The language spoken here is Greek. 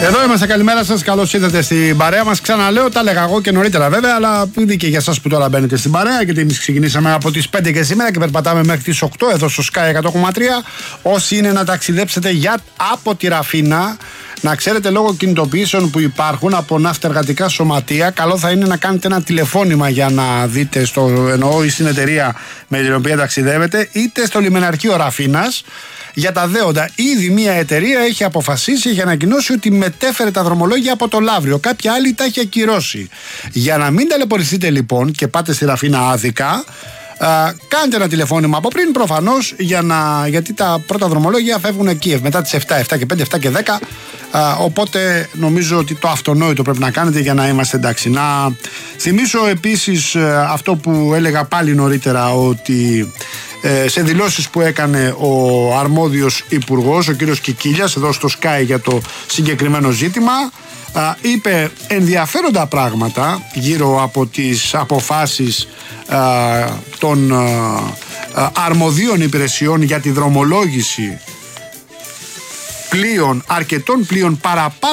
Εδώ είμαστε, καλημέρα σας. Καλώς ήρθατε στην παρέα μας. Ξαναλέω, τα έλεγα εγώ και νωρίτερα βέβαια, αλλά ήδη και για εσάς που τώρα μπαίνετε στην παρέα, γιατί εμείς ξεκινήσαμε από τις 5 και σήμερα και περπατάμε μέχρι τις 8 εδώ στο Sky 100,3. Όσοι είναι να ταξιδέψετε από τη Ραφίνα, να ξέρετε, λόγω κινητοποιήσεων που υπάρχουν από ναυτεργατικά σωματεία, καλό θα είναι να κάνετε ένα τηλεφώνημα για να δείτε εννοώ στην εταιρεία με την οποία ταξιδεύετε, είτε στο λιμεναρχείο Ραφίνας. Για τα δέοντα, ήδη μια εταιρεία έχει αποφασίσει, έχει ανακοινώσει ότι μετέφερε τα δρομολόγια από το Λαύριο. Κάποια άλλη τα έχει ακυρώσει. Για να μην ταλαιπωρηθείτε λοιπόν και πάτε στη Ραφίνα άδικα, κάντε ένα τηλεφώνημα από πριν, προφανώς, γιατί τα πρώτα δρομολόγια φεύγουν εκεί μετά τις 7 και 5, 7 και 10. Οπότε νομίζω ότι το αυτονόητο πρέπει να κάνετε για να είμαστε εντάξει. Να θυμίσω επίσης αυτό που έλεγα πάλι νωρίτερα, ότι σε δηλώσεις που έκανε ο αρμόδιος υπουργός, ο κύριος Κικίλιας, εδώ στο Sky για το συγκεκριμένο ζήτημα, είπε ενδιαφέροντα πράγματα γύρω από τις αποφάσεις των αρμοδίων υπηρεσιών για τη δρομολόγηση πλοίων, αρκετών πλοίων παραπάνω